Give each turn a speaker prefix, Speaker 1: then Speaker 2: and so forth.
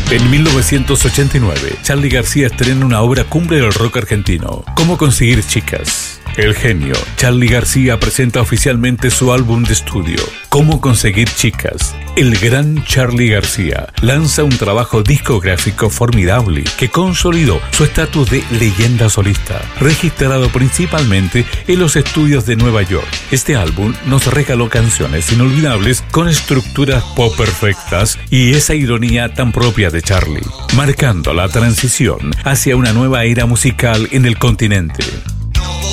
Speaker 1: En 1989, Charly García estrena una obra cumbre del rock argentino, ¿Cómo conseguir chicas? El genio Charly García presenta oficialmente su álbum de estudio, ¿Cómo conseguir chicas? El gran Charly García lanza un trabajo discográfico formidable que consolidó su estatus de leyenda solista, registrado principalmente en los estudios de Nueva York. Este álbum nos regaló canciones inolvidables con estructuras pop perfectas y esa ironía tan propia de Charly, marcando la transición hacia una nueva era musical en el continente.